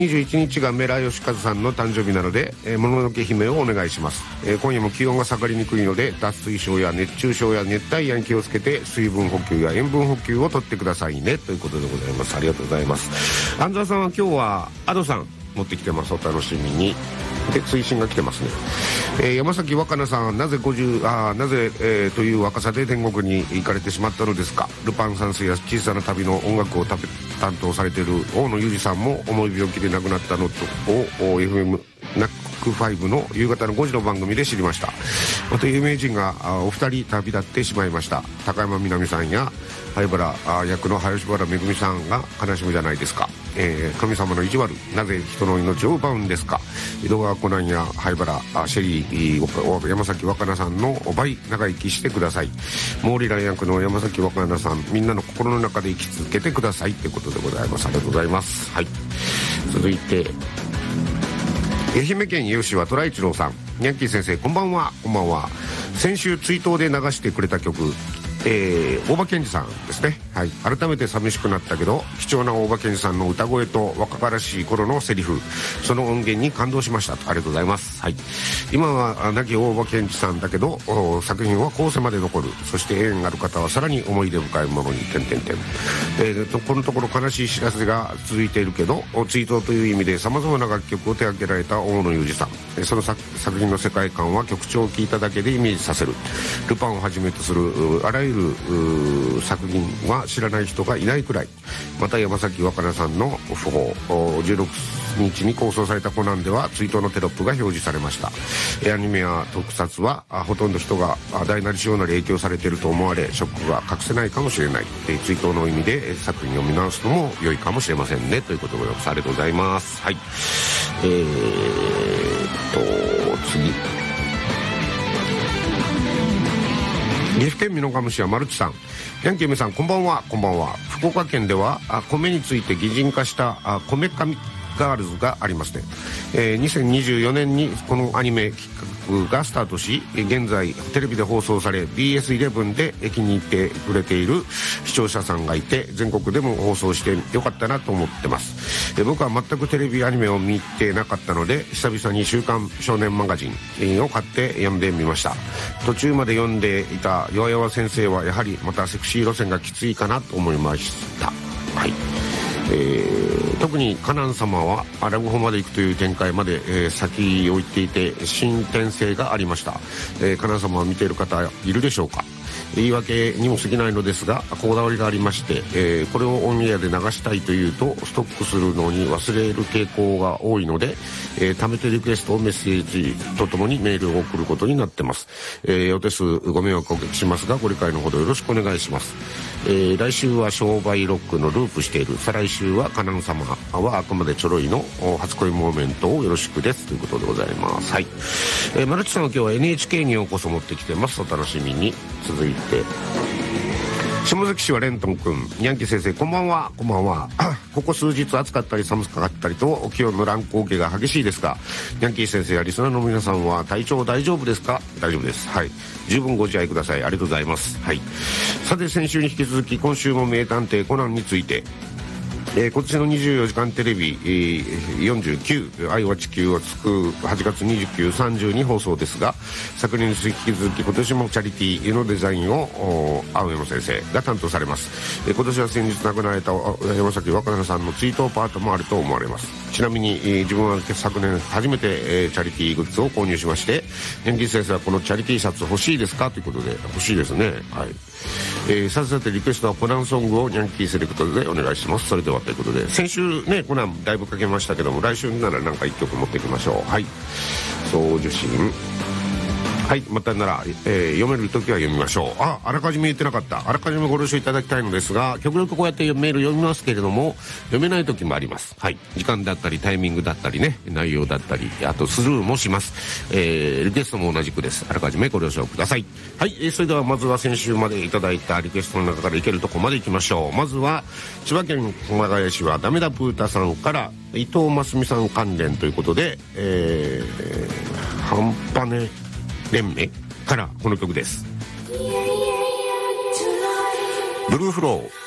21日がメラヨシカズさんの誕生日なので、もののけ姫をお願いします。今夜も気温が下がりにくいので、脱水症や熱中症や熱帯夜に気をつけて、水分補給や塩分補給をとってくださいね、ということでございます。ありがとうございます。安澤さんは今日はアドさん持ってきてます。お楽しみに。で、追伸が来てますね。山崎若菜さん、なぜという若さで天国に行かれてしまったのですか。ルパン三世や小さな旅の音楽を担当されている大野裕二さんも重い病気で亡くなったのを FM ナック5の夕方の5時の番組で知りました。また有名人がお二人旅立ってしまいました。高山みなみさんや灰原役の林原めぐみさんが悲しむじゃないですか。神様の意地悪、なぜ人の命を奪うんですか。井戸川コナンや灰原シェリー山崎若菜さんの倍長生きしてください。モーリラン役の山崎若菜さん、みんなの心の中で生き続けてくださいということでございます。ありがとうございます。はい、続いて愛媛県吉は虎一郎さん、ニャンキー先生こんばんは。こんばんは。先週追悼で流してくれた曲、大場健二さんですね。はい、改めて寂しくなったけど、貴重な大場健二さんの歌声と若々しい頃のセリフ、その音源に感動しました。ありがとうございます。はい、今は亡き大場健二さんだけど、作品は後世まで残る。そして縁ある方はさらに思い出深いものにこのところ悲しい知らせが続いているけど、追悼という意味でさまざまな楽曲を手掛けられた大野裕二さん、その作品の世界観は曲調を聴いただけでイメージさせる。ルパンをはじめとするあらゆる作品は知らない人がいないくらい。また山崎若菜さんの訃報、16日に放送されたコナンでは追悼のテロップが表示されました。アニメや特撮はほとんど人が大なり小なり影響されていると思われ、ショックが隠せないかもしれない。追悼の意味で作品を見直すのも良いかもしれませんね、ということでございます。ありがとうございます。はい、次、岐阜県美濃加茂市はマルチさん、ヤンキー梅さんこんばんは。こんばんは。福岡県では米について擬人化した米神ガールズがありますね。2024年にこのアニメ企画がスタートし、現在テレビで放送され BS11 で気に入ってくれている視聴者さんがいて、全国でも放送してよかったなと思ってます。僕は全くテレビアニメを見てなかったので、久々に週刊少年マガジンを買って読んでみました。途中まで読んでいた弱々先生はやはりまたセクシー路線がきついかなと思いました。はい、特にカナン様はラブホまで行くという展開まで、先を行っていて進展性がありました。カナン様は見ている方いるでしょうか。言い訳にも過ぎないのですが、こだわりがありまして、これをオンエアで流したいというとストックするのに忘れる傾向が多いので、貯めてリクエストをメッセージとともにメールを送ることになってます。お手数ご迷惑をおかけしますが、ご理解のほどよろしくお願いします。来週は商売ロックのループしている、再来週はカナン様はあくまでちょろいの初恋モーメントをよろしくですということでございます。はい、マルチさんは今日は NHK にようこそ持ってきてます。お楽しみに。続いて下関市はレントン君、ニャンキー先生こんばんは。こんばんは。ここ数日暑かったり寒かったりと気温の乱高下が激しいですが、ニャンキー先生やリスナーの皆さんは体調大丈夫ですか。大丈夫です。はい、十分ご自愛ください。ありがとうございます。はい、さて先週に引き続き今週も名探偵コナンについて、今年の24時間テレビ、49愛は地球を救う8月29、30に放送ですが、昨年に引き続き今年もチャリティーのデザインを青山先生が担当されます。今年は先日亡くなられた山崎若菜さんの追悼パートもあると思われます。ちなみに、自分は昨年初めて、チャリティーグッズを購入しまして、ヘンリー先生はこのチャリティーシャツ欲しいですかということで、欲しいですね。はい、さてリクエストはコナンソングをニャンキーセレクトでお願いします。それではということで、先週ねコナンだいぶかけましたけども、来週ならなんか1曲持っていきましょう。はい、送受信。はい、またなら、読めるときは読みましょう。あらかじめ言ってなかった。あらかじめご了承いただきたいのですが、極力こうやってメール読みますけれども、読めないときもあります。はい、時間だったりタイミングだったりね、内容だったり、あとスルーもします。リクエストも同じくです。あらかじめご了承ください。はい、それではまずは先週までいただいたリクエストの中からいけるとこまでいきましょう。まずは千葉県熊谷市はダメだプータさんから伊藤真澄さん関連ということで、半端ね連盟からこの曲です。ブルーフロー。